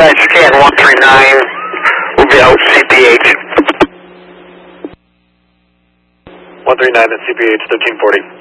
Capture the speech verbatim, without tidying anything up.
Alright, scan one three nine, we'll be out C P H. one three nine at C P H, thirteen forty.